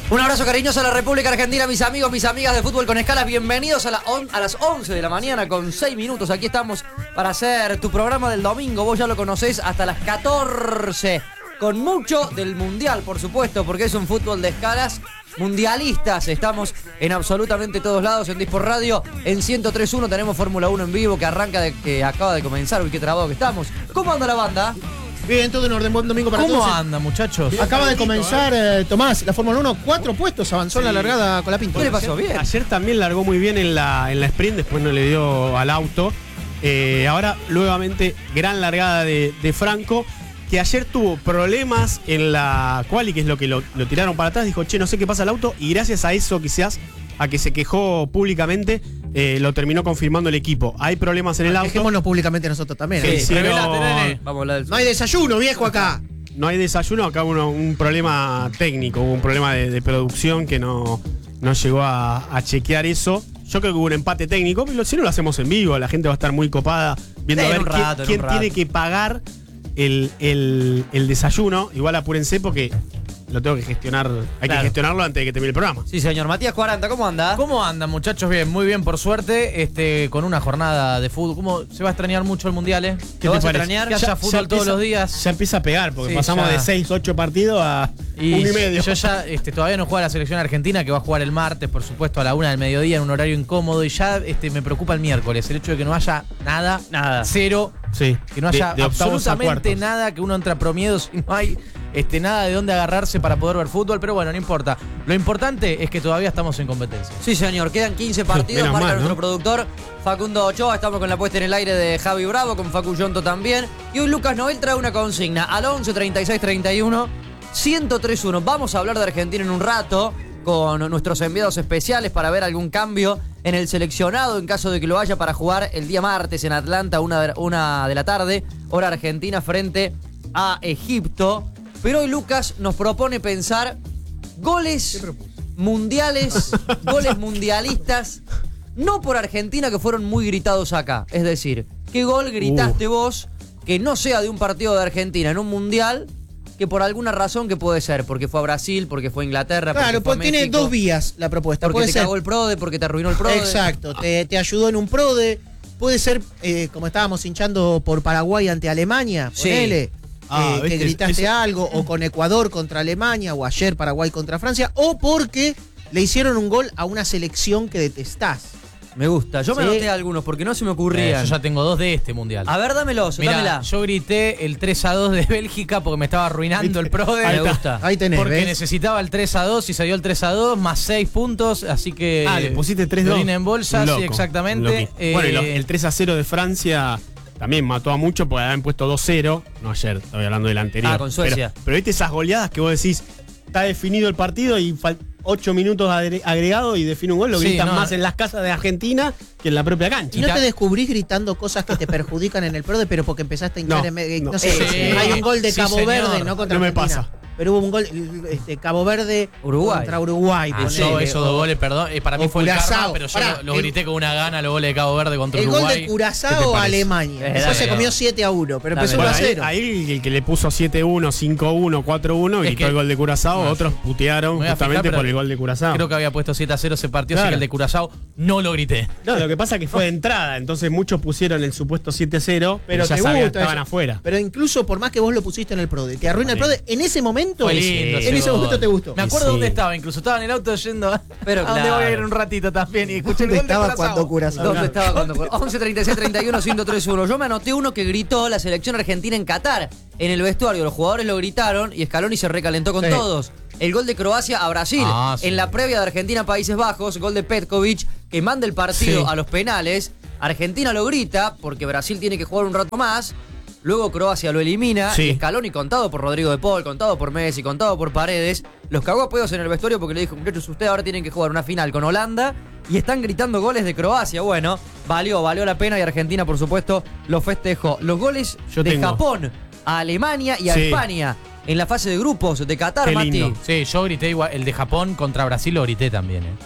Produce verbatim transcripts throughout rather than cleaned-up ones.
Un abrazo cariñoso a la República Argentina, mis amigos, mis amigas de Fútbol con Escalas. Bienvenidos a, la on, a las once de la mañana con seis minutos. Aquí estamos para hacer tu programa del domingo. Vos ya lo conocés hasta las catorce. Con mucho del Mundial, por supuesto, porque es un fútbol de escalas. Mundialistas, estamos en absolutamente todos lados en Dispor Radio. En ciento tres punto uno tenemos Fórmula uno en vivo que arranca, de, que acaba de comenzar. Uy, qué trabado que estamos. ¿Cómo anda la banda? Bien, todo en orden, buen domingo para todos. ¿Cómo anda, muchachos? Acaba de comenzar, eh, Tomás, la Fórmula uno, cuatro puestos, avanzó en la largada con la Pinto. ¿Qué le pasó? Bien. Ayer también largó muy bien en la, en la sprint, después no le dio al auto. Eh, ahora, nuevamente, gran largada de, de Franco, que ayer tuvo problemas en la quali, que es lo que lo, lo tiraron para atrás. Dijo, che, no sé qué pasa al auto, y gracias a eso, quizás, a que se quejó públicamente, eh, lo terminó confirmando el equipo. Hay problemas en el auto. Dejémonos públicamente nosotros también. Sí, ¿eh? sí, Revelate, no, nene. Vamos a hablar del... No hay desayuno, viejo, acá. no hay desayuno, acá hubo un problema técnico, hubo un problema de, de producción que no, no llegó a, a chequear eso. Yo creo que hubo un empate técnico, pero si no lo hacemos en vivo, la gente va a estar muy copada viendo Sí, a ver un rato, quién, en un quién tiene rato. que pagar el, el, el desayuno. Igual apúrense porque lo tengo que gestionar, hay Claro. que gestionarlo antes de que termine el programa. Sí, señor. Matías cuarenta, ¿cómo anda? ¿Cómo andan, muchachos? Bien, muy bien, por suerte, este, con una jornada de fútbol. ¿Cómo se va a extrañar mucho el Mundial, eh? ¿Te vas a parece? extrañar? Que haya fútbol todos los días. Ya empieza a pegar, porque Sí, pasamos ya. de seis, ocho partidos a Y uno y medio. yo ya este, todavía no juega la selección argentina, que va a jugar el martes, por supuesto, a la una del mediodía en un horario incómodo. Y ya este, me preocupa el miércoles, el hecho de que no haya nada, Nada. cero, Sí, que no haya de, de octavos a absolutamente cuartos. nada, que uno entra a promiedos y no hay este, nada de dónde agarrarse para poder ver fútbol. Pero bueno, no importa. Lo importante es que todavía estamos en competencia. Sí, señor. Quedan quince partidos, Menos marca mal, nuestro ¿no? productor Facundo Ochoa. Estamos con la puesta en el aire de Javi Bravo, con Facu Yonto también. Y hoy Lucas Noel trae una consigna al once treinta y seis treinta y uno ciento tres punto uno. Vamos a hablar de Argentina en un rato con nuestros enviados especiales para ver algún cambio en el seleccionado en caso de que lo haya para jugar el día martes en Atlanta, una de, una de la tarde, hora argentina frente a Egipto. Pero hoy Lucas nos propone pensar goles mundiales, goles mundialistas, no por Argentina, que fueron muy gritados acá. Es decir, ¿qué gol gritaste Uh. vos que no sea de un partido de Argentina en un mundial, que por alguna razón que puede ser? Porque fue a Brasil, porque fue a Inglaterra, porque Claro, fue a pues tiene México, dos vías la propuesta. porque Puede te ser, cagó el PRODE, porque te arruinó el PRODE. exacto, te, te ayudó en un PRODE. Puede ser, eh, como estábamos hinchando por Paraguay ante Alemania, Sí. ponele, Ah, eh, que viste, gritaste eso- algo, o con Ecuador contra Alemania, o ayer Paraguay contra Francia, o porque le hicieron un gol a una selección que detestás. Me gusta. Yo me Sí. anoté algunos porque no se me Eh, ocurrían. yo ya tengo dos de este Mundial. A ver, dámelos, Mirá, dámela. yo grité el tres a dos de Bélgica porque me estaba arruinando el PRODE. Me gusta. Ahí tenés, Porque ¿ves? necesitaba el tres a dos y se dio el tres a dos más seis puntos, así que... Ah, le pusiste tres dos. Orina en bolsa, Loco, sí, exactamente. loqui. Eh, Bueno, y lo- el tres a cero de Francia también mató a mucho porque habían puesto dos cero. No ayer, estoy hablando del anterior. Ah, con Suecia. Pero, pero viste esas goleadas que vos decís, está definido el partido y faltan ocho minutos agre- agregados y define un gol. Lo Sí, gritan no, más no. en las casas de Argentina que en la propia cancha. ¿Y no Ya- te descubrís gritando cosas que te perjudican en el PRODE, pero porque empezaste a hinchar No, en medio? No, no. sé, Sí. hay un gol de Sí, Cabo señor. Verde, no contra No me Argentina. pasa. Pero hubo un gol, este, Cabo Verde Uruguay. contra Uruguay. Ah, ponele, yo esos o- dos goles, perdón, eh, para mí o fue el karma, Curazao. pero yo Pará, lo, lo el- grité con una gana los goles de Cabo Verde contra El Uruguay. gol de ¿Qué te Curazao a parece? Alemania. Eh, Después dale, se comió no. siete a uno, pero Dame, empezó uno a Bueno, ahí, cero. ahí el que le puso siete uno, cinco uno, cuatro uno, Es gritó que- el gol de Curazao. No, Otros yo- putearon Me voy a justamente fijar, pero por el gol de Curazao. Creo que había puesto siete a cero ese partido, así Claro. que el de Curazao no lo grité. No, lo que pasa es que fue de entrada, entonces muchos pusieron el supuesto siete a cero, pero, Pero ya te sabían, gusta estaban eso. afuera. Pero incluso por más que vos lo pusiste en el PRODE, te arruina el PRODE, en ese momento, Fue lindo en ese gol. momento te gustó. Me acuerdo Sí. dónde estaba, incluso estaba en el auto yendo a, Pero a dónde claro. voy a ir un ratito también y escuché el ¿Dónde gol de estaba Curazao. cuando Curazao? ¿Dónde estaba cuando fue? once treinta y seis treinta y uno ciento tres punto uno. Yo me anoté uno que gritó la selección argentina en Qatar. En el vestuario los jugadores lo gritaron y Scaloni se recalentó con Sí. todos. El gol de Croacia a Brasil. Ah, sí. En la previa de Argentina-Países Bajos, gol de Petkovic que manda el partido Sí. a los penales. Argentina lo grita porque Brasil tiene que jugar un rato más. Luego Croacia lo elimina. Sí. Y Scaloni, contado por Rodrigo de Paul, contado por Messi, contado por Paredes, los cagó a pedos en el vestuario porque le dijo: muchachos, ustedes ahora tienen que jugar una final con Holanda y están gritando goles de Croacia. Bueno, valió, valió la pena y Argentina, por supuesto, lo festejó. Los goles Yo de tengo. Japón a Alemania y a Sí. España en la fase de grupos de Qatar, Qué Mati. lindo. Sí, yo grité igual, el de Japón contra Brasil lo grité también, eh.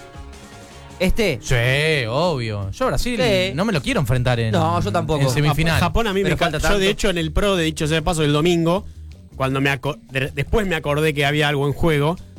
Este. Sí, obvio. Yo a Brasil Sí. no me lo quiero enfrentar en, No, yo tampoco. en semifinal. Japón a mí Pero me encanta. falta Yo, de tanto. hecho, en el Pro, de dicho sea de paso, el domingo, cuando me aco- de- después me acordé que había algo en juego,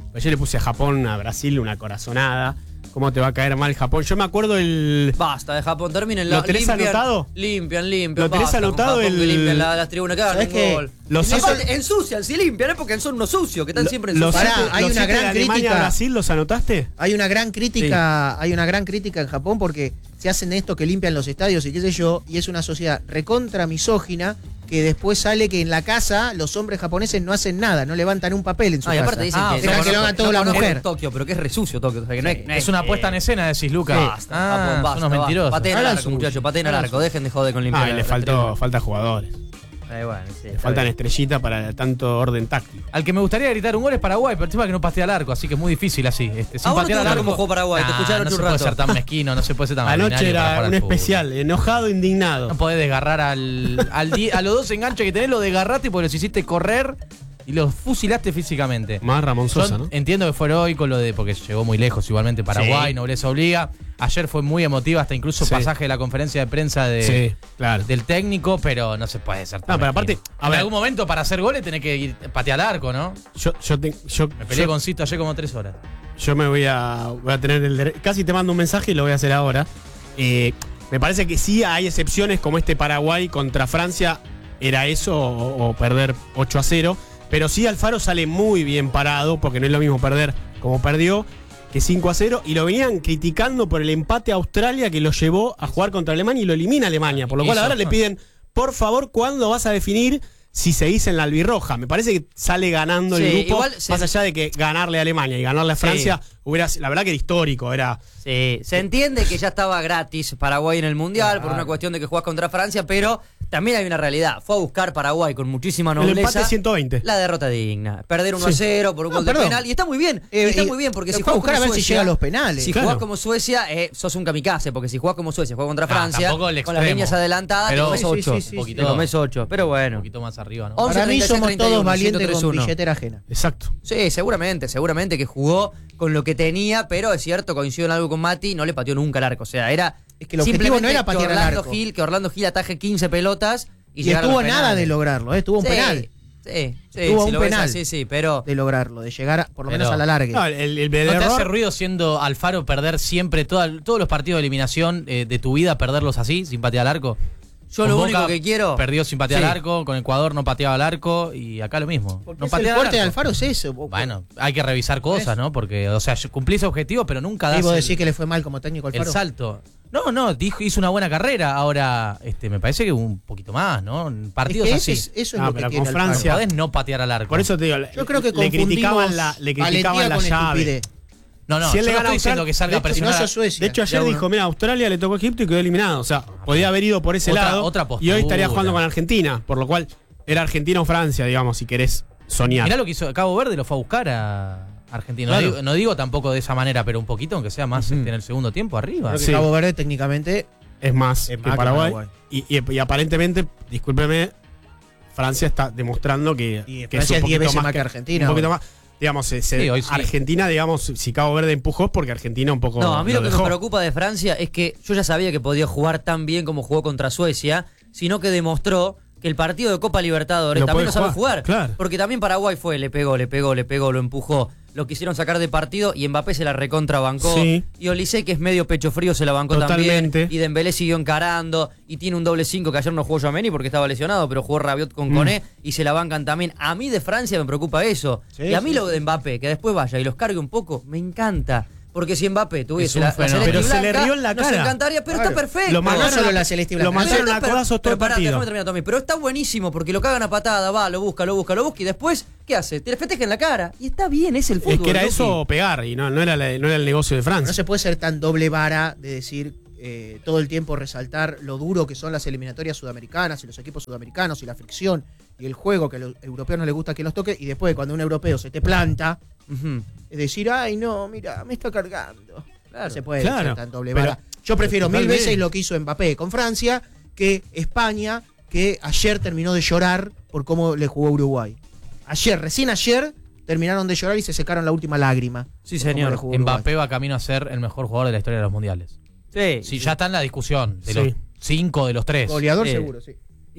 Ayer le puse a Japón, a Brasil, una corazonada. ¿Cómo te va a caer mal Japón? Yo me acuerdo el... Basta de Japón, terminen ¿Lo la tenés limpian, anotado? Limpian, limpian. ¿Lo tenés basta con anotado Japón, que el- limpian la- las tribunas, que hagan ¿Sabés un qué? gol. Los Y hizo- aparte, ensucian, si limpian, es porque son unos sucios, que están siempre Los ensuciados. Pará, siete- hay los una siete gran de Alemania crítica. a Brasil, ¿los anotaste? Hay una gran crítica, hay una gran crítica en Japón porque se hacen esto que limpian los estadios y qué sé yo, y es una sociedad recontra misógina que después sale que en la casa los hombres japoneses no hacen nada, no levantan un papel en su Ah, y casa. aparte dicen Ah, que, dejan no que lo conozco- hagan todo no la conozco mujer. Tokio, pero que es resucio Tokio. O sea, que no es, no Es una puesta en escena, decís, Lucas. Basta, Ah, Japón, basta, son unos basta. mentirosos. Pateen al Hagan arco, suyo. muchachos, pateen al Hagan arco, dejen de joder con limpiar. Ah, y la- le la faltó, tribuna. falta jugadores. Eh, bueno, sí, Le está faltan bien. estrellitas para tanto orden táctico. Al que me gustaría gritar un gol es Paraguay, pero el tema es que no patea al arco, así que es muy difícil así. Este, sin ¿A vos no patear te al gusta arco. cómo jugó Paraguay? Te Nah, escuché anoche no se un puede rato. ser tan mezquino, no se puede ser tan Anoche ordinario para era jugar un al fútbol. especial, enojado, indignado. No podés desgarrar al, al di- a los dos enganches que tenés, los desgarraste porque los hiciste correr y los fusilaste físicamente. Más Ramón Sosa, Son- ¿no? Entiendo que fue heroico lo de, porque llegó muy lejos igualmente Paraguay, Sí. nobleza obliga. Ayer fue muy emotiva, hasta incluso Sí. pasaje de la conferencia de prensa de, Sí, claro. del técnico, pero no se puede ser tan No, pero aparte, mezquino. a en ver. algún momento para hacer goles tenés que ir patear al arco, ¿no? Yo, yo, te- yo, Me peleé yo- con Cito ayer como tres horas. yo me voy a, voy a tener el dere- casi te mando un mensaje y lo voy a hacer ahora. Eh, me parece que sí hay excepciones como este Paraguay contra Francia, era eso o, o perder ocho a cero, pero sí Alfaro sale muy bien parado porque no es lo mismo perder como perdió que cinco a cero y lo venían criticando por el empate a Australia que lo llevó a jugar contra Alemania y lo elimina Alemania, por lo cual Eso. ahora le piden, por favor, ¿cuándo vas a definir si seguís en la albirroja? Me parece que sale ganando Sí, el grupo, igual se- más allá de que ganarle a Alemania y ganarle a Francia, hubiera, la verdad que era histórico, era... Sí, se entiende que ya estaba gratis Paraguay en el Mundial por Claro. una cuestión de que jugás contra Francia, pero también hay una realidad. Fue a buscar Paraguay con muchísima El nobleza. empate ciento veinte. La derrota digna. Perder uno a Sí. cero por un No, gol de perdón. penal. Y está muy bien. Eh, y está eh, muy bien porque lo si fue a jugás buscar como a ver si Suecia, llega a los penales. Si Claro. jugás como Suecia, eh, sos un kamikaze. Porque si jugás como Suecia, jugás contra No, Francia, tampoco el con las extremo. líneas adelantadas, Pero- te comes Sí, ocho. sí, sí, sí, Un sí. Te comes ocho. Pero Un bueno. poquito más arriba, ¿no? once, Para mí treinta y seis, somos treinta y uno, todos valientes ciento tres con uno. billetera ajena. Exacto. Sí, seguramente, seguramente que jugó con lo que tenía, pero es cierto, coincido en algo con Mati, no le pateó nunca al arco. O sea, era. Es que el objetivo simplemente no era que patear al Orlando arco. Gil, que Orlando Gil ataje quince pelotas y, Y llegar a estuvo los nada penales. de lograrlo, ¿eh? estuvo un Sí, penal Sí, sí, Tuvo si un lo ves penal. así, sí, pero. de lograrlo, de llegar a- por lo Pero- menos a la larga. No, el, el, el ¿No te hace error- ruido siendo Alfaro perder siempre toda- todos los partidos de eliminación eh, de tu vida, perderlos así, sin patear al arco? Yo Con lo Boca único que quiero. Perdió sin patear Sí. al arco, con Ecuador no pateaba al arco y acá lo mismo. Porque no es el patea al fuerte de arco. Alfaro es eso. vos- Bueno, hay que revisar cosas, ¿no? Porque, o sea, cumplís objetivos, pero nunca ¿Y das vos el, decís que le fue mal como técnico el Alfaro? salto. No, no, dijo, hizo una buena carrera. Ahora, este, me parece que un poquito más, ¿no? En partidos Es que así. ese es- eso es Ah, lo que pero tiene con Alfaro. Francia- Podés no patear al arco. Por eso te digo, Yo creo que le confundimos criticaban la, le criticaban valentía la con llave. estupidez. No, no, Si él yo le no gana estoy a diciendo que salga De a hecho, presionar. no sos Suecia. De hecho, ayer Ya, dijo, bueno. mira, Australia le tocó a Egipto y quedó eliminado. O sea, podía haber ido por ese Otra- lado. otra y hoy estaría postura. jugando con Argentina. Por lo cual, era Argentina o Francia, digamos, si querés soñar. Mirá lo que hizo Cabo Verde, lo fue a buscar a Argentina. Claro. No, digo, no digo tampoco de esa manera, pero un poquito, aunque sea más este, en el segundo tiempo, arriba. Creo que Sí. Cabo Verde técnicamente Es más Es que más que Paraguay. Paraguay. Y, y- y aparentemente, discúlpeme, Francia está demostrando que, Y que Francia es es un diez poquito veces más más que Argentina, Un poquito hoy. más. Digamos, se- se- Sí, hoy sí. Argentina, digamos, si Cabo Verde empujó es porque Argentina un poco. No, a mí lo, que dejó. me preocupa de Francia es que yo ya sabía que podía jugar tan bien como jugó contra Suecia, sino que demostró que el partido de Copa Libertadores Lo también puede lo sabe jugar, jugar. claro. Porque también Paraguay fue, le pegó, le pegó, le pegó, lo empujó. Lo quisieron sacar de partido y Mbappé se la recontrabancó. Sí. Y Olise, que es medio pecho frío, se la bancó Totalmente. también. Y Dembélé siguió encarando. Y tiene un doble cinco que ayer no jugó Tchouaméni porque estaba lesionado, pero jugó Rabiot con Mm. Koné y se la bancan también. A mí de Francia me preocupa eso. Sí, y a mí sí, lo de Mbappé, que después vaya y los cargue un poco, me encanta. Porque si Mbappé Es tuviese un la, la fenómeno. celeste Pero se le blanca, rió en la nos cara. encantaría, pero Claro. está perfecto. Lo No, no mandaron solo a- la celeste y lo blanca. mandaron Pero a está per- codazos todo pero el pará, partido. déjame terminar, Tommy. Pero está buenísimo porque lo cagan a patada, va, lo busca, lo busca, lo busca y después, ¿qué hace? Te le festeja en la cara. Y está bien, es el fútbol. Es que era Luqui. eso o pegar, y no, no, era la- no era el negocio de Francia. no se puede ser tan doble vara de decir eh, todo el tiempo resaltar lo duro que son las eliminatorias sudamericanas y los equipos sudamericanos y la fricción y el juego que a los europeos no les gusta que los toque y después cuando un europeo se te planta Ujú. es decir, ay no, mira, me está cargando. Claro. No se puede Claro, ser tan doble pero- vara. Yo prefiero mil totalmente. veces lo que hizo Mbappé con Francia que España, que ayer terminó de llorar por cómo le jugó Uruguay. Ayer, recién ayer, terminaron de llorar y se secaron la última lágrima. Sí, por cómo señor. le jugó Uruguay. Mbappé va camino a ser el mejor jugador de la historia de los mundiales. Sí. Sí, ya está en la discusión de Sí. los cinco de los tres. Goleador Sí. seguro, sí.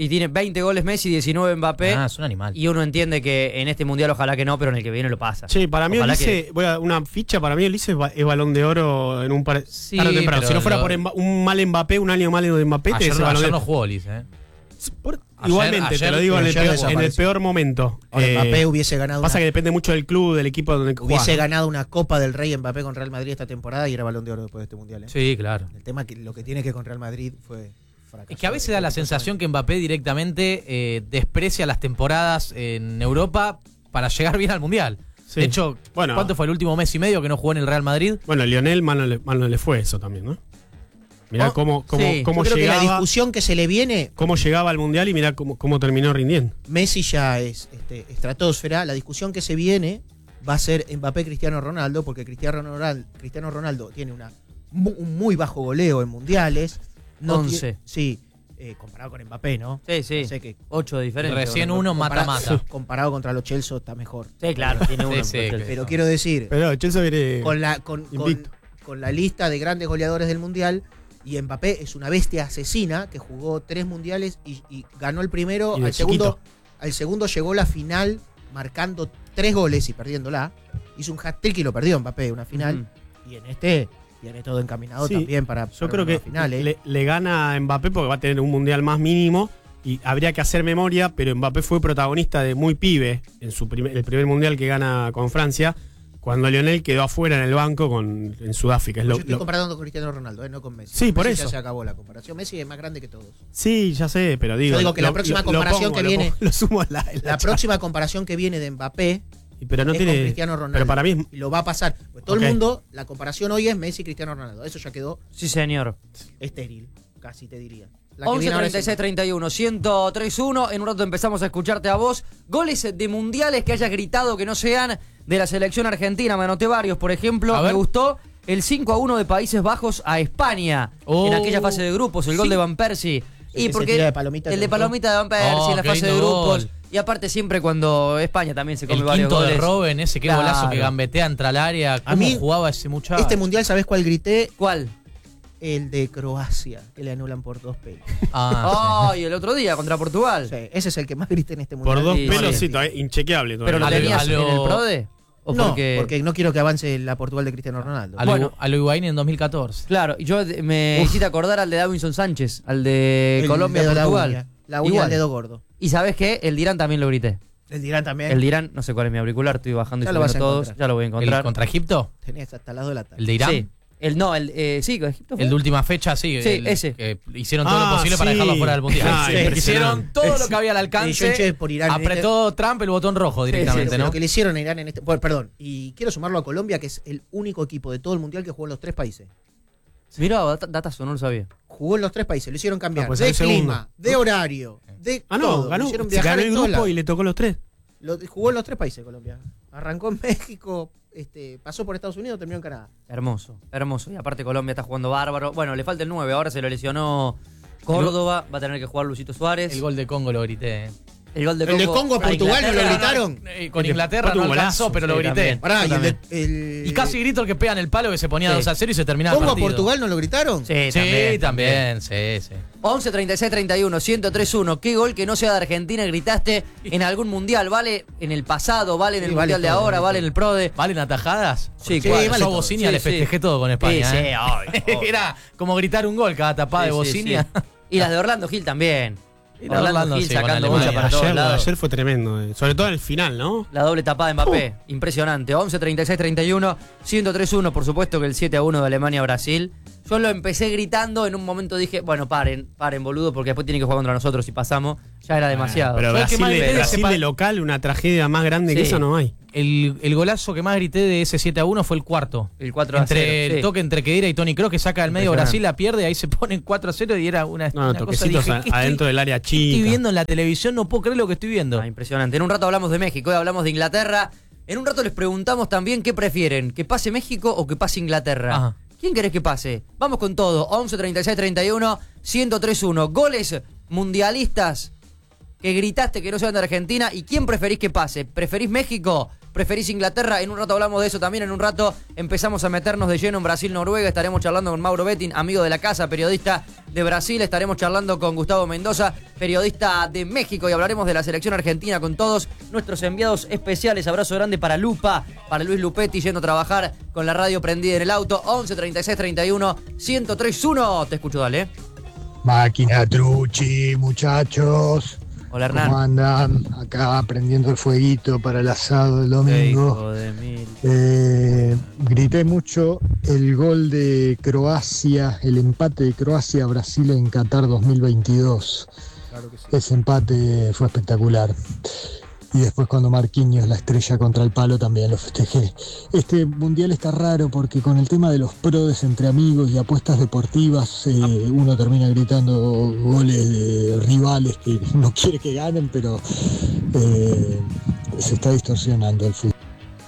Y tiene veinte goles Messi, diecinueve Mbappé. Ah, es un animal. Y uno entiende que en este mundial ojalá que no, pero en el que viene lo pasa. Sí, para mí Ojalá Ulises, que- voy a una ficha, para mí Ulises es, ba- es balón de oro en un par Sí, tarde o temprano. pero Si no fuera lo- por Emba- un mal Mbappé, un año malo de Mbappé, te Ayer, ese balón ayer de no jugó Olis, ¿eh? Por- Ayer- Igualmente, ayer- te lo digo en el, ayer peor, en el desapareció. peor momento. Ahora, Eh, Mbappé hubiese ganado pasa una, que depende mucho del club, del equipo donde juega. hubiese ¿no? ganado una Copa del Rey Mbappé con Real Madrid esta temporada y era Balón de Oro después de este mundial. ¿eh? Sí, claro. El tema que lo que tiene que con Real Madrid fue fracaso. Es que a veces da la sensación que Mbappé directamente eh, desprecia las temporadas en Europa para llegar bien al Mundial. Sí. De hecho, Bueno. ¿cuánto fue el último mes y medio que no jugó en el Real Madrid? Bueno, Lionel mal no le, mal no le fue eso también, ¿no? Mirá Oh, cómo, cómo, sí. cómo Yo creo que la llegaba, discusión que se le viene, cómo llegaba al Mundial y mirá cómo, cómo terminó rindiendo. Messi ya es este, estratosfera, la discusión que se viene va a ser Mbappé Cristiano Ronaldo, porque Cristiano Ronaldo, Cristiano Ronaldo tiene una, mu- un muy bajo goleo en mundiales. No once. tie- Sí, eh, comparado con Mbappé, ¿no? Sí, sí. No sé qué. Ocho de diferencia. Recién Bueno, uno Compara- mata-mata. Comparado contra los Chelsea está mejor. Sí, claro, tiene uno. Sí, sí, pero- que- Pero quiero decir, Pero Chelsea viene con la, con, con- invicto. con la lista de grandes goleadores del Mundial, y Mbappé es una bestia asesina que jugó tres mundiales y, y ganó el primero, Y de al segundo, chiquito. al segundo llegó la final marcando tres goles y perdiéndola. Hizo un hat-trick y lo perdió Mbappé, una final. Y en este tiene todo encaminado Sí, también para, Yo para creo una que final. ¿eh? le, le gana a Mbappé porque va a tener un mundial más mínimo y habría que hacer memoria, pero Mbappé fue protagonista de muy pibe en su primer, el primer mundial que gana con Francia, cuando Lionel quedó afuera en el banco con, en Sudáfrica. Es lo- Yo estoy lo- comparando con Cristiano Ronaldo, ¿eh? No con Messi. Sí, por Messi eso. Ya se acabó la comparación. Messi es más grande que todos. sí, ya sé, pero digo. Yo digo que la próxima comparación pongo, que lo viene- pongo, Lo, sumo a la, en La chat. próxima comparación que viene de Mbappé Y Pero no es tiene. con Cristiano Ronaldo. Pero para mí es. Y lo va a pasar. Pues todo Ok. el mundo, la comparación hoy es Messi y Cristiano Ronaldo. Eso ya quedó Sí, señor. estéril, casi te diría. La que once viene ahora es treinta y seis el- treinta y uno, ciento tres uno. En un rato empezamos a escucharte a vos. Goles de mundiales que hayas gritado que no sean de la selección argentina. Me anoté varios, por ejemplo. A Me ver. gustó el cinco a uno de Países Bajos a España Oh. en aquella fase de grupos. El gol Sí. de Van Persie. El Y que se porque tira de palomita, el ¿te de gustó? palomita de Van Persie Oh, en la qué fase de lindo grupos. gol. Y aparte siempre cuando España también se come El varios quinto goles. de Robben, ese qué Claro. golazo que gambetea entra al área. ¿Cómo mí, jugaba ese muchacho? Este mundial, ¿sabés cuál grité? ¿Cuál? El de Croacia, que le anulan por dos pelos. Ah, Oh, y el otro día contra Portugal. Sí, ese es el que más grité en este mundial. Por dos Sí, pelos, sí. sí, todavía inchequeable. ¿Pero lo A lo- tenías a lo- en el PRODE? ¿O No, porque... porque... no quiero que avance la Portugal de Cristiano Ronaldo. a lo, Bueno. a lo Higuaín en dos mil catorce. Claro, y yo de- me Uf. hiciste acordar al de Davinson Sánchez, al de El Colombia, dedo, la Portugal. uña, La uña Igual. del dedo gordo. Y ¿sabes qué? El Dirán también lo grité. El dirán también. El Dirán, no sé cuál es mi auricular, estoy bajando y Ya lo vas subiendo a todos, encontrar. ya lo voy a ¿El encontrar. contra Egipto? Tenés hasta las dos de la tarde. ¿El de Irán? Sí. El no, el eh, sí, Egipto fue. El de última fecha, sí. Sí, el- ese. que hicieron todo Ah, lo posible para sí. dejarlo fuera del mundial. Ah, Sí, impresionante. hicieron todo lo que había al Sí, yo alcance. hinché por Irán en apretó Trump el botón rojo Sí, directamente, sí, Lo ¿no? que le hicieron a Irán en este. Bueno, perdón. Y quiero sumarlo a Colombia, que es el único equipo de todo el mundial que jugó en los tres países. Mirá, dat- datazo, no lo sabía. Jugó en los tres países. Lo hicieron cambiar Ah, pues de el segundo. clima, de horario, de Ah, no, todo. Lo ganó. hicieron Se viajar ganó en el todos grupo lados. y le tocó los tres. Lo- jugó en los tres países Colombia. Arrancó en México, este, pasó por Estados Unidos, terminó en Canadá. Hermoso, hermoso. Y aparte Colombia está jugando bárbaro. Bueno, le falta el nueve, ahora se lo lesionó Córdoba, va a tener que jugar Luisito Suárez. El gol de Congo lo grité. eh. El gol de El de Congo a Portugal, ¿no lo Inglaterra. gritaron? Eh, Con El de Inglaterra Pato no un alcanzó, golazo. pero lo Sí, grité. también. Pará, y, Yo el de- también. el- Y casi grito el que pega en el palo que se ponía Sí. dos a cero y se terminaba el ¿Congo a partido. Portugal no lo gritaron? Sí, Sí, también. también, sí, sí. once treinta y seis treinta y uno, ciento tres uno. ¿Qué gol que no sea de Argentina gritaste en algún mundial? ¿Vale en el pasado? ¿Vale en Sí, el vale mundial de todo, ahora? vale ¿Vale en el PRODE? ¿Valen atajadas? Sí, Sí, ¿cuál? vale Yo a todo. Bocinia Sí, le sí. festejé todo con España. Sí, sí, ¿eh? obvio, obvio. Era como gritar un gol cada tapada de Sí, sí, Bocinia. sí. Y las de Orlando Gil también. Y la de Orlando, Orlando, Gil sí, con sacando Alemania. bocha para todos Ayer, lo de lados. ayer fue tremendo. eh. Sobre todo el final, ¿no? La doble tapada de Mbappé, impresionante. once treinta y seis treinta y uno, ciento tres uno, por supuesto que el siete a uno de Alemania-Brasil. Yo lo empecé gritando, en un momento dije, bueno, paren, paren, boludo, porque después tienen que jugar contra nosotros y pasamos. Ya era demasiado. Pero ¿Sabes qué Brasil, más de, grité? Brasil Sepa- de local, una tragedia más grande que Sí. eso no hay. El, el golazo que más grité de ese siete a uno fue el cuarto. El cuatro a Entre cero, el sí. toque entre Khedira y Toni Kroos que saca del medio Impresionante. Brasil, la pierde, ahí se ponen cuatro a cero y era una, No, una cosa. toquecitos Dije, a- ¿qué estoy- adentro del área qué Estoy chica. viendo en la televisión, no puedo creer lo que estoy viendo. Ah, impresionante. En un rato hablamos de México, hoy hablamos de Inglaterra. En un rato les preguntamos también qué prefieren, que pase México o que pase Inglaterra. Ajá. ¿Quién querés que pase? Vamos con todo. once treinta y seis treinta y uno, ciento tres uno. Goles mundialistas que gritaste que no sean de Argentina. ¿Y quién preferís que pase? ¿Preferís México ¿Preferís Inglaterra? En un rato hablamos de eso también. En un rato empezamos a meternos de lleno en Brasil-Noruega. Estaremos charlando con Mauro Betting, amigo de la casa, periodista de Brasil. Estaremos charlando con Gustavo Mendoza, periodista de México. Y hablaremos de la selección argentina con todos nuestros enviados especiales. Abrazo grande para Lupa, para Luis Lupetti, yendo a trabajar con la radio prendida en el auto. once treinta y seis treinta y uno ciento tres uno. Te escucho, dale. Máquina Truchi, muchachos. Hola, Hernán. ¿Cómo andan? Acá prendiendo el fueguito para el asado del Qué domingo. hijo de mil. Eh, grité mucho el gol de Croacia, el empate de Croacia a Brasil en Qatar dos mil veintidós. Claro que sí. Ese empate fue espectacular. Y después cuando Marquinhos la estrella contra el palo también lo festejé. Este mundial está raro porque con el tema de los prodes entre amigos y apuestas deportivas, eh, uno termina gritando goles de rivales que no quiere que ganen, pero eh, se está distorsionando el fútbol.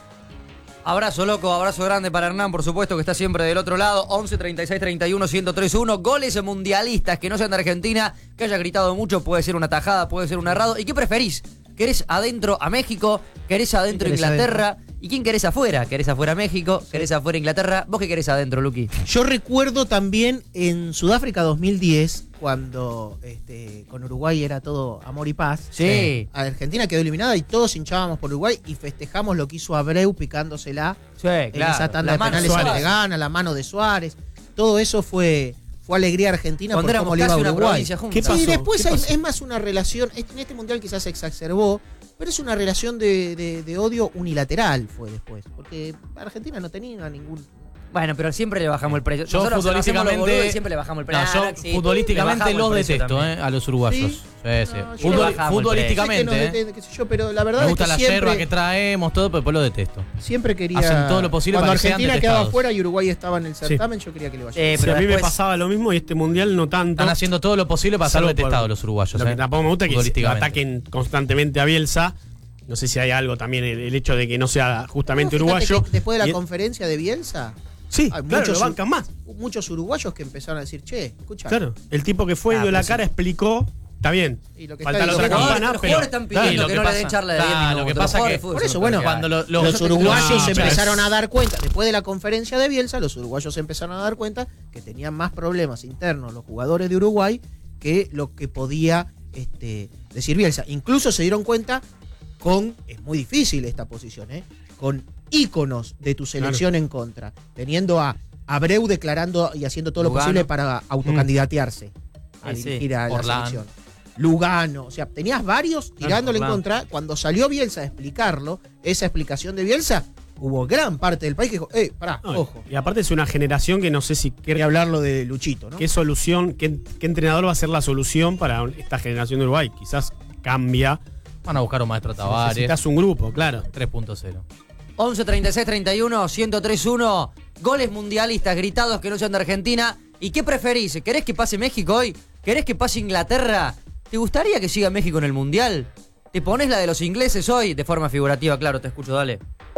Abrazo, loco, abrazo grande para Hernán, por supuesto, que está siempre del otro lado. once treinta y seis treinta y uno ciento tres uno. Goles mundialistas que no sean de Argentina, que haya gritado mucho, puede ser una tajada, puede ser un errado. ¿Y qué preferís? ¿Querés adentro a México? ¿Querés adentro a Inglaterra? Adentro? ¿Y quién querés afuera? ¿Querés afuera México? Sí. ¿Querés afuera Inglaterra? ¿Vos qué querés adentro, Luqui? Yo recuerdo también en Sudáfrica dos mil diez, cuando este, con Uruguay era todo amor y paz. Sí. Eh, Argentina quedó eliminada y todos hinchábamos por Uruguay y festejamos lo que hizo Abreu picándosela. Sí, en claro. esa tanda La de mano penales Suárez. se le gana, la mano de Suárez. Todo eso fue... Fue alegría argentina Cuando por éramos cómo le iba a casi una Uruguay. provincia juntos. ¿Qué pasó? Y después ¿Qué hay- pasó? es más una relación, en este mundial quizás se exacerbó, pero es una relación de, de- de odio unilateral fue después. Porque Argentina no tenía ningún... Bueno, pero siempre le bajamos el precio. Yo Nosotros hacemos los futbolísticamente- boludos y siempre le bajamos el precio. No, Ah, yo sí, le futbolísticamente bajamos los el precio detesto, también. eh, a los uruguayos. ¿Sí? Sí, sí. No, yo Futbol- le bajamos el futbolísticamente, Sé que nos eh. deten- qué sé yo, pero la verdad Me es gusta que la siempre, yerba que traemos, todo, pero después lo detesto. siempre quería... Hacen todo lo posible Cuando para que sean Argentina quedaba detestados. afuera y Uruguay estaba en el certamen, yo quería que le vaya. Eh, Sí, pero a mí me después- pasaba lo mismo y este mundial no tanto. Están haciendo todo lo posible para ser Salvo por detestados los uruguayos. Lo que eh, tampoco me gusta es que se futbolísticamente. ataquen constantemente a Bielsa. No sé si hay algo también, el, el hecho de que no sea justamente No, fíjate uruguayo. que después de la Y- conferencia de Bielsa, Sí, hay claro, muchos lo bancan más. muchos uruguayos que empezaron a decir, che, escucha. Claro, el tipo que fue, Ah, dio la pero cara, sí. explicó. Está bien. Y lo que Falta está la Los otra diciendo- jugadores, campana, los pero. jugadores están Claro, pidiendo lo que que no le pasa- den charla de claro, diez minutos. lo que Los pasa jugadores que- de fútbol Por eso, son bueno, perfectos. cuando lo- los- Los los- uruguayos No, se pero empezaron es- a dar cuenta, después de la conferencia de Bielsa, los uruguayos se empezaron a dar cuenta que tenían más problemas internos los jugadores de Uruguay que lo que podía este, decir Bielsa. Incluso se dieron cuenta con, es muy difícil esta posición, ¿eh? Con íconos de tu selección en contra, teniendo a Abreu declarando y haciendo todo lo Lugano. posible para autocandidatearse a Sí, sí. dirigir a la Orlán. selección. Lugano, o sea, tenías varios tirándole en Orlán. contra. Cuando salió Bielsa a explicarlo, esa explicación de Bielsa, hubo gran parte del país que dijo, eh, pará, No, ojo. Y aparte es una generación que no sé si qué, Quería hablarlo de Luchito, ¿no? qué solución, qué, qué entrenador va a ser la solución para esta generación de Uruguay. Quizás cambia. Van a buscar un maestro Tavares. Necesitas un grupo, claro. tres punto cero. once treinta y seis treinta y uno ciento tres uno. Goles mundialistas gritados que no sean de Argentina. ¿Y qué preferís? ¿Querés que pase México hoy? ¿Querés que pase Inglaterra? ¿Te gustaría que siga México en el Mundial? ¿Te pones la de los ingleses hoy? De forma figurativa, claro, te escucho, dale.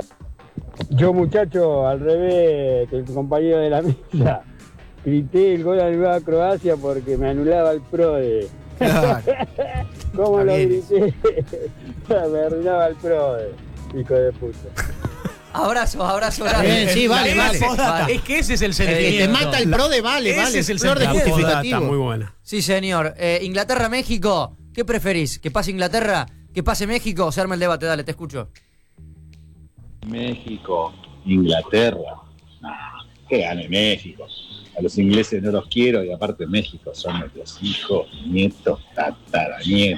Yo, muchacho, al revés que el compañero de la mesa, grité el gol anulado a Croacia porque me anulaba el PRODE. Claro. ¿Cómo Está lo bien grité? Me arruinaba el PRODE, hijo de puta. Abrazo, abrazo Está bien, grande. sí, vale, Ese- vale. postdata. Es que ese es el El que sentimiento. te mata el pro de vale, Ese vale. es el flor de sentimiento. La postdata justificativo. está muy buena. Sí, señor. Eh, Inglaterra-México, ¿qué preferís? ¿Que pase Inglaterra? ¿Que pase México? Se arma el debate, dale, te escucho. México, Inglaterra. Nah, que gane México. A los ingleses no los quiero y aparte México son nuestros hijos, nietos, tataranietos.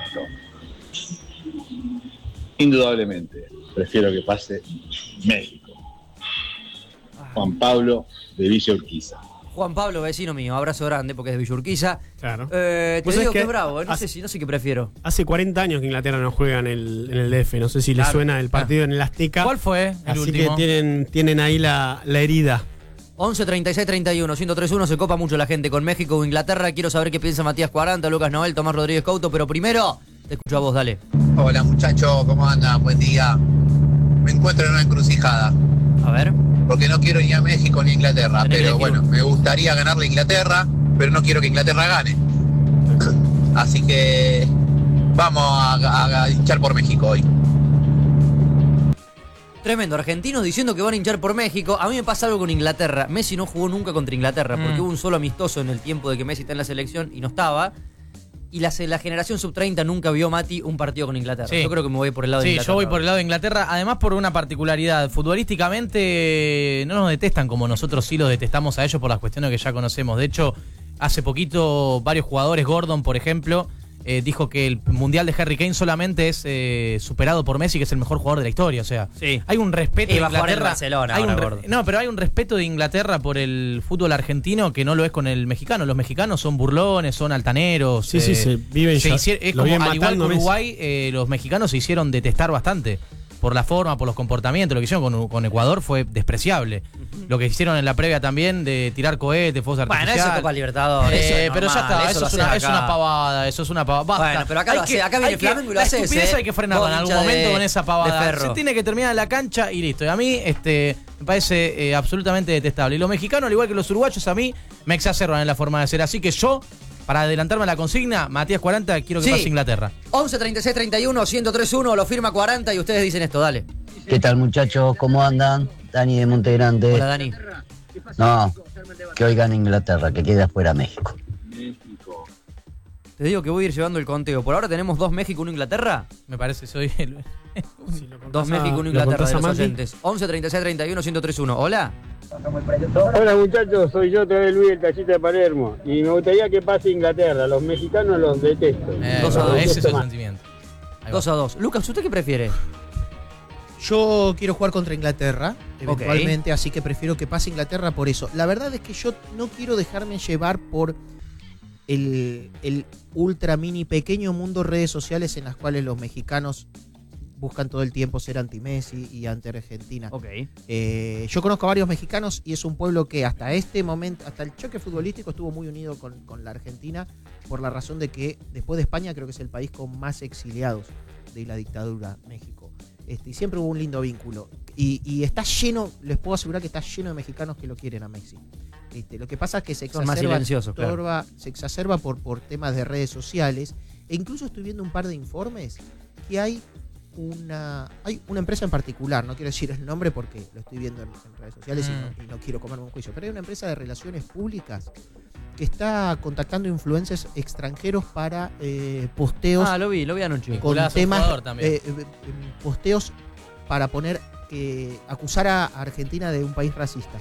Indudablemente, prefiero que pase México. Juan Pablo de Villa Urquiza. Juan Pablo, vecino mío, abrazo grande porque es de Villurquiza. Claro. Eh, te Vos digo sabés que que es bravo, eh, no, hace- sé si, no sé qué prefiero. Hace cuarenta años que Inglaterra no juega en el, en el D F. No sé si Claro. les suena el partido en el Azteca. ¿Cuál fue el Así último? que tienen, tienen ahí la, la herida. once treinta y seis treinta y uno, ciento tres uno, se copa mucho la gente con México o Inglaterra. Quiero saber qué piensa Matías cuarenta, Lucas Noel, Tomás Rodríguez Couto, pero primero te escucho a vos, dale. Hola muchachos, ¿cómo andan? Buen día. Me encuentro en una encrucijada, A ver. porque no quiero ni a México ni a Inglaterra, Tenés que pero elegir bueno, uno. me gustaría ganarle a Inglaterra, pero no quiero que Inglaterra gane. Así que vamos a, a- a hinchar por México hoy. Tremendo, argentinos diciendo que van a hinchar por México. A mí me pasa algo con Inglaterra. Messi no jugó nunca contra Inglaterra porque Mm. hubo un solo amistoso en el tiempo de que Messi está en la selección y no estaba. Y la, la generación sub treinta nunca vio, Mati, un partido con Inglaterra. Sí. Yo creo que me voy por el lado de Sí, Inglaterra. yo voy por el lado de Inglaterra, además por una particularidad. Futbolísticamente no nos detestan como nosotros sí los detestamos a ellos por las cuestiones que ya conocemos. De hecho, hace poquito varios jugadores, Gordon por ejemplo, eh, dijo que el Mundial de Harry Kane solamente es eh, superado por Messi, que es el mejor jugador de la historia. O sea, Sí. hay un respeto Y de va a jugar en Inglaterra. Barcelona hay ahora, un re- Gordon. no, pero hay un respeto de Inglaterra por el fútbol argentino que no lo es con el mexicano. Los mexicanos son burlones, son altaneros. Sí, sí, se viven se ya- hici- Es lo como, viven al igual que matando a Messi. Uruguay, eh, los mexicanos se hicieron detestar bastante. Por la forma, por los comportamientos, lo que hicieron con, con Ecuador fue despreciable. Lo que hicieron en la previa también de tirar cohetes, fuegos Bueno, artificiales. eso Copa Libertadores. Eh, eso es pero ya normal, está, eso, lo es, una, haces es una acá. pavada, eso es una pavada. Basta. Bueno, pero acá lo Hay hace- acá viene hay que- Flamengo y lo la haces, estupidez eh. hay que frenarla Vos en algún hincha de- momento con esa de pavada. Ferro. Se tiene que terminar en la cancha y listo. Y a mí este, me parece eh, absolutamente detestable. Y los mexicanos, al igual que los uruguayos, a mí me exacerban en la forma de ser. Así que yo, para adelantarme a la consigna, Matías cuarenta, quiero que Sí. pase Inglaterra. once treinta y seis treinta y uno ciento tres uno, lo firma cuarenta y ustedes dicen esto, dale. ¿Qué tal, muchachos? ¿Cómo andan? Dani de Montegrande. Hola, Dani. No, que hoy gane Inglaterra, que quede afuera México. Te digo que voy a ir llevando el conteo. Por ahora tenemos dos México, uno Inglaterra. Me parece, soy el... Dos México, uno Inglaterra de los oyentes. once treinta y seis treinta y uno ciento tres uno. Hola. Hola muchachos, soy yo otra vez Luis del Tallita de Palermo y me gustaría que pase Inglaterra, los mexicanos los detesto. Eh, Dos a no, dos. ese es el Más. sentimiento. Ahí va. Dos a dos. Lucas, ¿usted qué prefiere? Yo quiero jugar contra Inglaterra, eventualmente, así que prefiero que pase Inglaterra por eso. La verdad es que yo no quiero dejarme llevar por el, el ultra mini pequeño mundo de redes sociales en las cuales los mexicanos buscan todo el tiempo ser anti-Messi y anti-Argentina. Ok. Eh, yo conozco a varios mexicanos y es un pueblo que hasta este momento, hasta el choque futbolístico, estuvo muy unido con, con la Argentina por la razón de que después de España creo que es el país con más exiliados de la dictadura, México. Este, y siempre hubo un lindo vínculo. Y, y está lleno, les puedo asegurar que está lleno de mexicanos que lo quieren a Messi. Este, lo que pasa es que se Son más exacerba, silenciosos, claro. torba- se exacerba por, por temas de redes sociales. E incluso estoy viendo un par de informes que hay una hay una empresa en particular, no quiero decir el nombre porque lo estoy viendo en, en redes sociales Mm. y, no, y no quiero comerme un juicio, pero hay una empresa de relaciones públicas que está contactando influencers extranjeros para eh, posteos Ah, lo vi, lo vi anoche. con Vinculadas al temas jugador también. eh, eh, posteos para poner eh, acusar a Argentina de un país racista.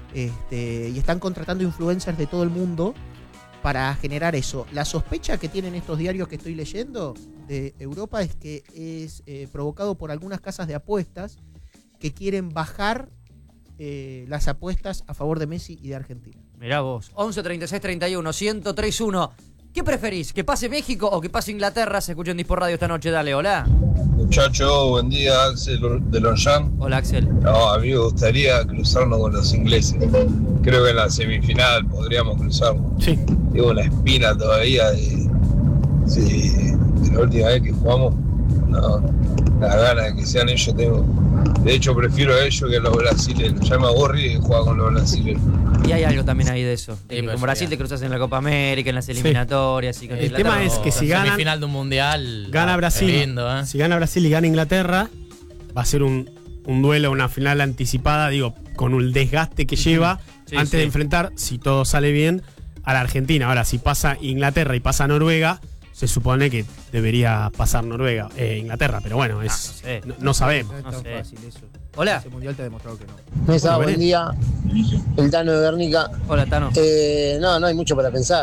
Este, y están contratando influencers de todo el mundo para generar eso. La sospecha que tienen estos diarios que estoy leyendo de Europa es que es eh, provocado por algunas casas de apuestas que quieren bajar eh, las apuestas a favor de Messi y de Argentina. Mirá vos. once treinta y seis treinta y uno ciento tres uno. ¿Qué preferís? ¿Que pase México o que pase Inglaterra? Se escucha en Dispor Radio esta noche. Dale, hola. Muchacho, buen día, Axel de Longchamp. Hola, Axel. No, a mí me gustaría cruzarnos con los ingleses. Creo que en la semifinal podríamos cruzarnos. Sí. Tengo una espina todavía de, sí, de la última vez que jugamos. No, la gana de que sean ellos tengo. De hecho, prefiero a ellos que a los brasileños. Ya me aburrí de jugar con los brasileños. Y hay algo también ahí de eso. De Sí, que pero con Brasil ya. te cruzas en la Copa América, en las eliminatorias. Y con El Inglaterra tema es no. que si La ganan- semifinal de un mundial. Gana ah, Brasil. es lindo, ¿eh? Si gana Brasil y gana Inglaterra, va a ser un, un duelo, una final anticipada, digo, con el desgaste que lleva Sí, antes sí. de enfrentar, si todo sale bien, a la Argentina. Ahora, si pasa Inglaterra y pasa Noruega, se supone que debería pasar Noruega, eh, Inglaterra, pero bueno, es, Ah, no sé. no, no sabemos. es No tan sé. fácil eso. Hola. Ese mundial te ha demostrado que no. Mesa, Bueno, buen día. El Tano de Guernica. Hola, Tano. Eh, no, no hay mucho para pensar.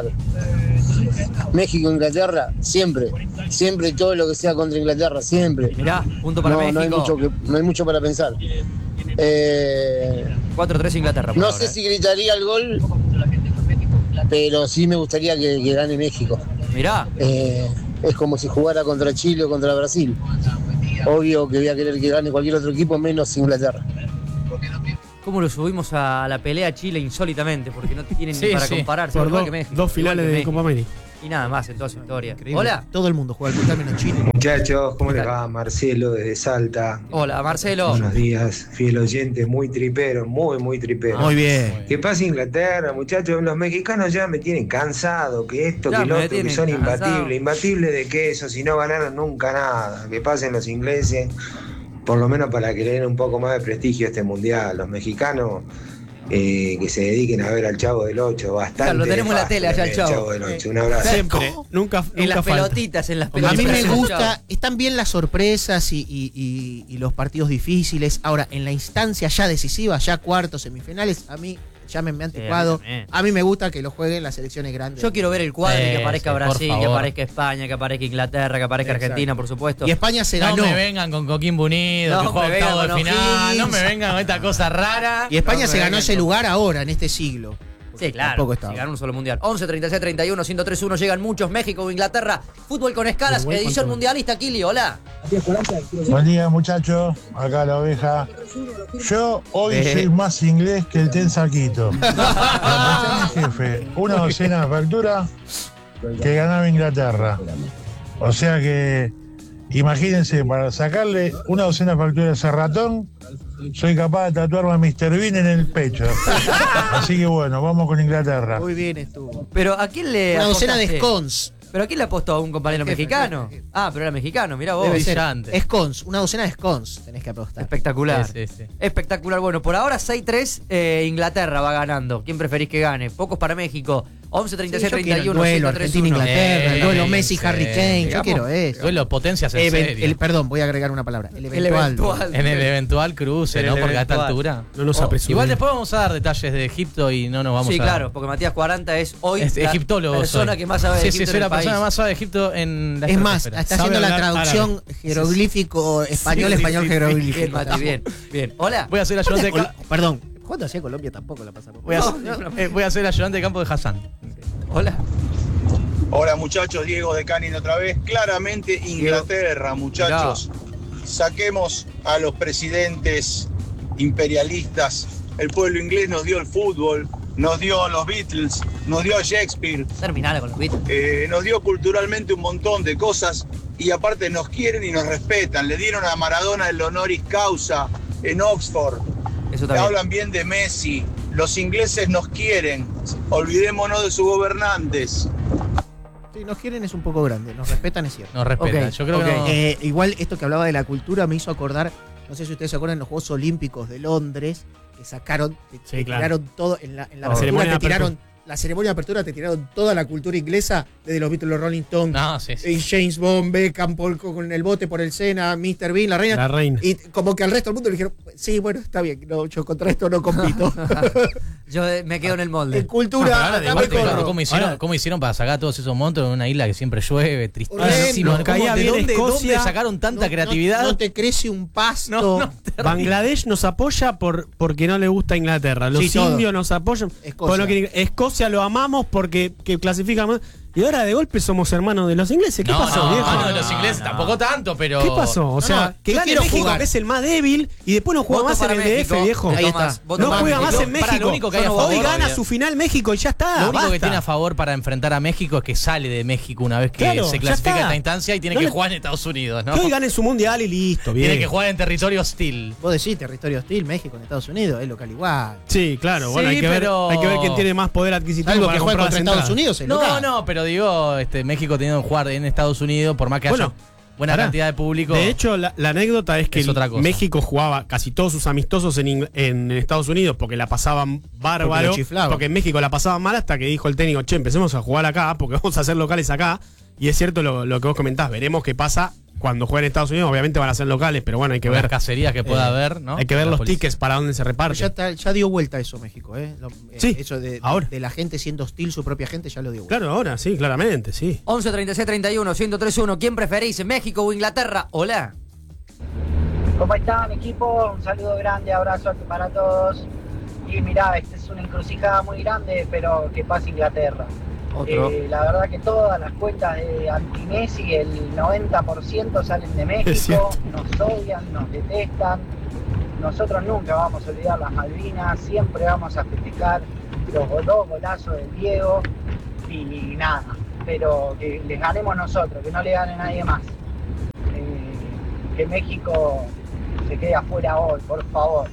México, Inglaterra, siempre. Siempre todo lo que sea contra Inglaterra, siempre. Mirá, punto para No, México. no hay mucho que, no hay mucho para pensar. Eh, cuatro tres Inglaterra. por no ahora, sé eh. si gritaría el gol, pero sí me gustaría que, que gane México. Mirá. Eh, es como si jugara contra Chile o contra Brasil. Obvio que voy a querer que gane cualquier otro equipo menos Inglaterra. ¿Cómo lo subimos a la pelea a Chile insólitamente? Porque no tienen Sí, ni para sí. compararse. Por igual do- que México, dos igual finales que de México. Copa América. Y nada más en toda su historia. Increíble. Hola. Todo el mundo juega al mundial menos Chile. Muchachos, ¿cómo ¿Qué les tal? va? Marcelo desde Salta. Hola, Marcelo. Buenos días, fiel oyente, muy tripero, muy, muy tripero. Muy bien. Que pase Inglaterra, muchachos. Los mexicanos ya me tienen cansado. Que esto, Ya que me lo otro, tienen que son cansado. imbatibles. Imbatibles de queso, si no ganaron nunca nada. Que pasen los ingleses. por lo menos para que le den un poco más de prestigio a este mundial. Los mexicanos eh, que se dediquen a ver al Chavo del Ocho, bastante. Claro, lo tenemos en la fácil tele allá ver el el Chavo. del Ocho. Un abrazo. Siempre, nunca, En nunca las falta. pelotitas, en las A pelotitas. mí me del gusta, Chavo. están bien las sorpresas y, y- y- y los partidos difíciles. Ahora, en la instancia ya decisiva, ya cuartos, semifinales, a mí, llámenme anticuado, también. a mí me gusta que lo jueguen las selecciones grandes. Yo quiero ver el cuadro y que Sí, aparezca sí, por Brasil, que favor. aparezca España, que aparezca Inglaterra, que aparezca Exacto. Argentina, por supuesto. Y España se No ganó. me vengan con Coquimbo Unido, No que juega me vengan octavo de con final. O'Higgins. No me vengan con esta cosa rara. Y España No me se ganó vengan ese con- lugar ahora, en este siglo. Sí, claro. Tampoco estaba. Si ganó un solo mundial. once, treinta y seis, treinta y uno, ciento tres uno. Llegan muchos. México o Inglaterra. Fútbol con escalas. Uruguay, Edición ¿cuánto? mundialista. Kili, hola. Buen día, muchachos. Acá la oveja. Yo hoy Eh. soy más inglés que el Tensaquito. Le aposté a mi jefe una docena de facturas que ganaba Inglaterra. O sea que, imagínense, para sacarle una docena de facturas a ese ratón, soy capaz de tatuarme a mister Bean en el pecho. Así que bueno, vamos con Inglaterra. Muy bien estuvo. Pero ¿a quién le Una docena de apostaste? scones. ¿Pero a quién le apostó? ¿A un compañero Al jefe, mexicano? al jefe. Ah, pero era mexicano, mirá vos. Debe ser. brillante. Scones, una docena de scones tenés que apostar. Espectacular. Sí, sí, sí. Espectacular. Bueno, por ahora seis tres, eh, Inglaterra va ganando. ¿Quién preferís que gane? Pocos para México. once, treinta y seis, Sí, yo treinta y quiero uno, el duelo ciento tres uno. Argentina-Inglaterra, el Eh, duelo sí, Messi-Harry sí. Kane, yo Digamos, quiero eso. Duelo potencias en Even- serio. el- perdón, voy a agregar una palabra. El El eventual. eventual. En el eventual cruce, En ¿no? el Porque a esta eventual. altura. No nos Oh, apresuremos. Igual después vamos a dar detalles de Egipto y no nos vamos Sí, a. claro, porque Matías cuarenta es hoy Es la egiptólogo. persona soy. que más sabe de Sí, Egipto sí, en soy el la persona país. más sabe de Egipto en la Es más, estratosfera. está Sabe haciendo la hablar traducción árabe. jeroglífico español, Sí, sí, español sí, sí. jeroglífico. Bien, Mati, bien. Bien. Hola. Voy a ser ayudante de Hola, campo. Perdón, cuando hacía Colombia tampoco la pasamos. Voy a, No, ser- no, no. eh, voy a ser ayudante de campo de Hassan. Hola. Hola muchachos, Diego de Canin otra vez. Claramente Inglaterra, muchachos. Saquemos a los presidentes imperialistas. El pueblo inglés nos dio el fútbol, nos dio a los Beatles, nos dio a Shakespeare, Terminala con los Beatles. eh, nos dio culturalmente un montón de cosas y aparte nos quieren y nos respetan. Le dieron a Maradona el honoris causa en Oxford. Eso también. Hablan bien de Messi. Los ingleses nos quieren. Olvidémonos de sus gobernantes. Sí, nos quieren es un poco grande, nos respetan es cierto. Nos respeta. Ok, Yo creo ok. que no- Eh, igual esto que hablaba de la cultura me hizo acordar, no sé si ustedes se acuerdan, los Juegos Olímpicos de Londres, que sacaron, te, Sí, te claro. tiraron todo, en la, en la La apertura ceremonia te de tiraron, la ceremonia de apertura te tiraron toda la cultura inglesa, desde los Beatles, los Rolling Stones, No, sí, sí. y James Bond, Beckham Paul con el bote por el Sena, mister Bean, la reina. La reina. Y como que al resto del mundo le dijeron, sí, bueno, está bien, no, yo contra esto no compito. Yo eh, me quedo en el en molde. No, pero cultura, ahora de acá me vuelta, corro. claro, ¿cómo, hicieron, Ahora- ¿Cómo hicieron para sacar todos esos monstruos en una isla que siempre llueve? Tristísimo. Horrendo. ¿Cómo- Nos caía ¿De bien dónde, Escocia. dónde sacaron tanta No- no- creatividad? No, te crece un pasto. No, no, Bangladesh nos apoya por, porque no le gusta Inglaterra. Los Sí, todo. indios nos apoyan. Escocia. por lo que- Escocia lo amamos porque que clasifica más. Y ahora de golpe somos hermanos de los ingleses. ¿Qué no, pasó, no, viejo? no, los ingleses tampoco tanto, pero. ¿Qué pasó? O No, sea, no, que yo gane quiero México, jugar. que es el más débil, y después no juega Voto más en para el D F, México. viejo. Ahí Tomás, está. voto No para juega México. más en Para, México. lo único que hay a Hoy favor, gana obvio. su final México y ya está. Lo único que basta. tiene a favor para enfrentar a México es que sale de México una vez que Claro, se ya clasifica está. esta instancia y tiene No que le- jugar en Estados Unidos, ¿no? Que hoy gane su mundial y listo, bien. Tiene que jugar en territorio hostil. Vos decís territorio hostil, México en Estados Unidos, es local igual. Sí, claro. Bueno, Sí, hay, que pero- ver, hay que ver quién tiene más poder adquisitivo. Algo para que juega comprar contra las Estados entradas. Unidos es No, local. no, pero digo, este, México teniendo que jugar en Estados Unidos, por más que Bueno, haya buena pará. cantidad de público. De hecho, la, la anécdota es que Es otra cosa. México jugaba casi todos sus amistosos en, Ing- en Estados Unidos porque la pasaban Porque bárbaro. lo chiflaban. Porque en México la pasaban mal hasta que dijo el técnico, che, empecemos a jugar acá porque vamos a hacer locales acá. Y es cierto lo, lo que vos comentás, veremos qué pasa cuando jueguen en Estados Unidos. Obviamente van a ser locales, pero bueno, hay que Con ver. las cacerías que pueda eh, haber, ¿no? Hay que ver La los policía. tickets para dónde se Pero reparten. ya, está- ya dio vuelta eso México, ¿eh? Lo- eh, Sí, Eso de, de- ahora. de la gente siendo hostil, su propia gente ya lo dio vuelta. Claro, ahora, sí, claramente, sí. once, treinta y seis, treinta y uno, ciento tres uno. ¿Quién preferís? ¿México o Inglaterra? Hola. ¿Cómo están, equipo? Un saludo grande, abrazo para todos. Y mirá, esta es una encrucijada muy grande, pero que pasa Inglaterra. Otro. Eh, la verdad que todas las cuentas de anti-Messi, el noventa por ciento salen de Es México, cierto. nos odian, nos detestan. Nosotros nunca vamos a olvidar las Malvinas, siempre vamos a festejar los go- dos golazos del Diego y nada, pero que les ganemos nosotros, que no le gane nadie más. Eh, que México se quede afuera hoy, por favor.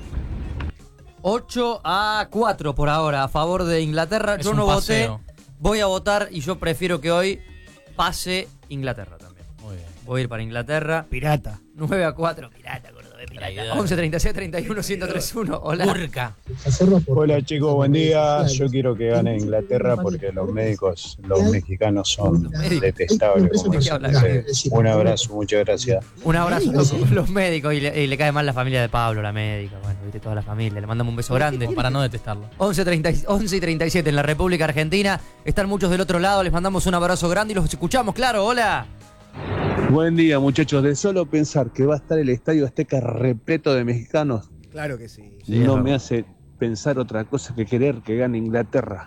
ocho a cuatro por ahora a favor de Inglaterra. Es Yo un no paseo. voté. Voy a votar y yo prefiero que hoy pase Inglaterra también. Muy bien. Voy a ir para Inglaterra. Pirata. nueve a cuatro, pirata, cordobés. once treinta y seis treinta y uno ciento treinta y uno. Hola. Burka. Hola chicos, buen día. Yo quiero que gane Inglaterra porque los médicos, los mexicanos son detestables. Como ustedes. Un abrazo, muchas gracias. Un abrazo a los, los médicos y le, y le cae mal la familia de Pablo, la médica. Bueno, viste toda la familia. Le mandamos un beso grande. Para no detestarlo. once treinta, once y treinta y siete en la República Argentina. Están muchos del otro lado. Les mandamos un abrazo grande y los escuchamos, claro. Hola. Buen día, muchachos. De solo pensar que va a estar el Estadio Azteca repleto de mexicanos, Claro que sí. Sí, no es me hace pensar otra cosa que querer que gane Inglaterra.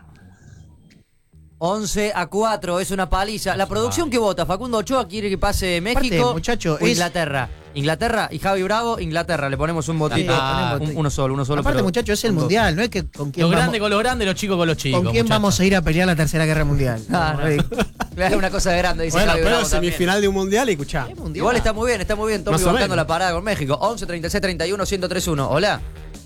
once a cuatro, es una paliza. La producción que vota, Facundo Ochoa quiere que pase México Aparte, muchacho, o es- Inglaterra. Inglaterra y Javi Bravo, Inglaterra. Le ponemos un votito. Ah, un- uno solo, uno solo. Aparte, pero- muchacho, es el con dos. mundial, no es que con quién Los vamos, grandes con los grandes, los chicos con los chicos. con quién muchachos. vamos a ir a pelear la tercera guerra mundial. Ah, no. Es una cosa grande, dice Bueno, Javi pero Bravo también. semifinal de un mundial y escuchá. Igual está muy bien, está muy bien. Tommy Más o buscando menos. la parada con México. once treinta y seis treinta y uno ciento treinta y uno. Hola.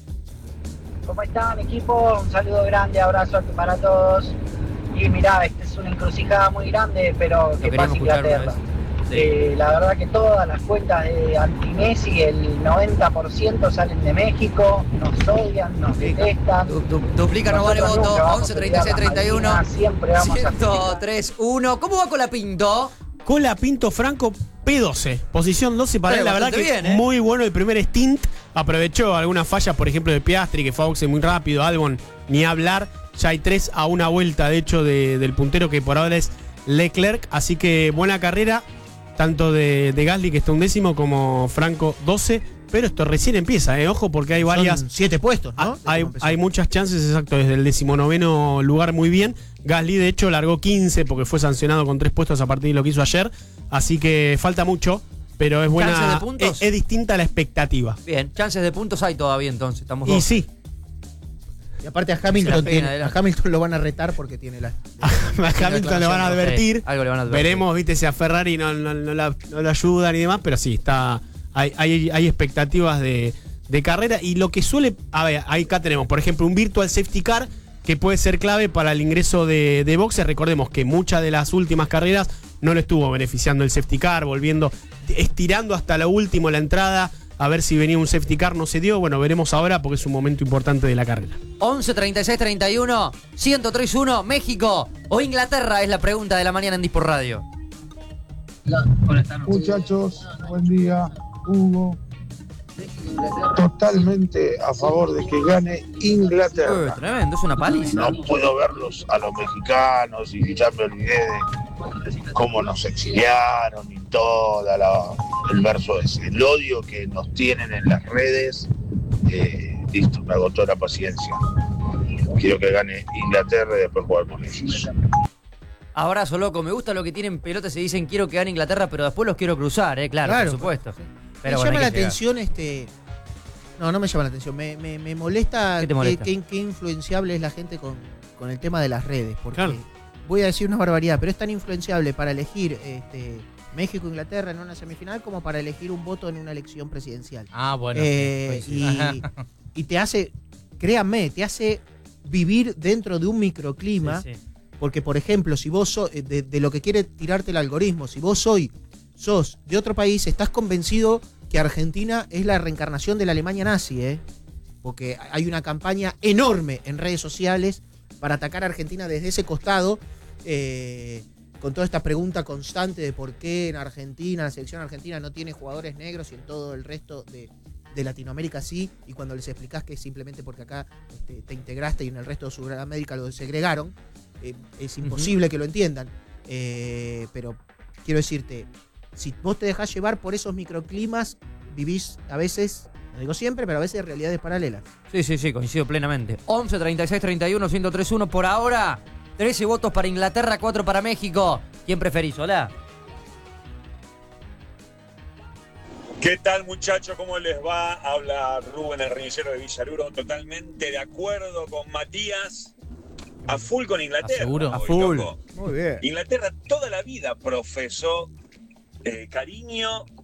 ¿Cómo están, equipo? Un saludo grande, abrazo para todos. Y mirá, esta es una encrucijada muy grande, pero que queríamos pase escuchar una Inglaterra. vez. Eh, la verdad que todas las cuentas de anti-Messi, el noventa por ciento salen de México, nos odian, nos detestan. Du- du- duplica, no vale Nosotros voto. nunca vamos once a treinta y seis pelear las treinta y uno. Malvinas, siempre vamos a ciento tres uno. ¿Cómo va con la Pinto? Cola Pinto Franco P doce, posición doce para Eh, él, la verdad que bastante bien, ¿eh? muy bueno el primer stint, aprovechó algunas fallas, por ejemplo de Piastri, que fue a boxe muy rápido, Albon ni hablar, ya hay tres a una vuelta de hecho de- del puntero que por ahora es Leclerc, así que buena carrera, tanto de, de Gasly que está un décimo como Franco doce, pero esto recién empieza, eh, ojo porque hay varias... Son siete puestos, ¿no? Ah, hay, hay muchas chances, exacto, desde el decimonoveno lugar muy bien. Gasly, de hecho, largó quince porque fue sancionado con tres puestos a partir de lo que hizo ayer. Así que falta mucho, pero es ¿Chances buena. de puntos? Es, es distinta a la expectativa. Bien, chances de puntos hay todavía entonces. Estamos Y dos. sí, Y aparte a Se la Hamilton, peguen tiene- a adelante. Hamilton lo van a retar porque tiene la... a Hamilton le van a advertir. Sí, algo le van a advertir. Veremos, viste, si a Ferrari no, no, no la, no la ayudan y demás, pero sí, está. Hay, hay, hay expectativas de, de carrera. Y lo que suele. A ver, ahí acá tenemos, por ejemplo, un virtual safety car que puede ser clave para el ingreso de, de boxes. Recordemos que muchas de las últimas carreras no le estuvo beneficiando el safety car, volviendo, estirando hasta lo último la entrada, a ver si venía un safety car, no se dio. Bueno, veremos ahora porque es un momento importante de la carrera. once treinta y seis treinta y uno ciento tres uno. México o Inglaterra es la pregunta de la mañana en Dispor Radio. Muchachos, buen día, Hugo. Totalmente a favor de que gane Inglaterra. Eh, tremendo, es una paliza. No puedo verlos a los mexicanos y ya me olvidé de cómo nos exiliaron y todo el verso ese. El odio que nos tienen en las redes, eh, listo, me agotó la paciencia. Quiero que gane Inglaterra y después jugar con ellos. Abrazo, loco. Me gusta lo que tienen pelotas y dicen quiero que gane Inglaterra, pero después los quiero cruzar, eh, claro, Claro. por supuesto. me Pero bueno, llama hay la que llegar. atención este. No, no me llama la atención. Me, me, me molesta, ¿Qué te molesta? Qué, qué- qué influenciable es la gente con, con el tema de las redes. Porque Claro. voy a decir una barbaridad, pero es tan influenciable para elegir este, México e Inglaterra en una semifinal como para elegir un voto en una elección presidencial. Ah, bueno. Eh, sí, pues sí. y, y te hace, créanme, te hace vivir dentro de un microclima. Sí, sí. Porque, por ejemplo, si vos sos, de, de lo que quiere tirarte el algoritmo, si vos hoy sos de otro país, estás convencido que Argentina es la reencarnación de la Alemania nazi, ¿eh? Porque hay una campaña enorme en redes sociales para atacar a Argentina desde ese costado, eh, con toda esta pregunta constante de por qué en Argentina, la selección argentina no tiene jugadores negros y en todo el resto de, de Latinoamérica sí, y cuando les explicás que es simplemente porque acá este, te integraste y en el resto de Sudamérica lo segregaron, eh, es imposible Ujú. que lo entiendan. Eh, pero quiero decirte, si vos te dejás llevar por esos microclimas, vivís a veces, no digo siempre, pero a veces realidades paralelas. Sí, sí, sí, coincido plenamente. once treinta y seis treinta y uno ciento tres uno por ahora. trece votos para Inglaterra, cuatro para México. ¿Quién preferís? Hola. ¿Qué tal, muchachos? ¿Cómo les va? Habla Rubén, el remisero de Villaluro. Totalmente de acuerdo con Matías. A full con Inglaterra. ¿Seguro? hoy, A full. loco. Muy bien. Inglaterra toda la vida profesó eh, cariño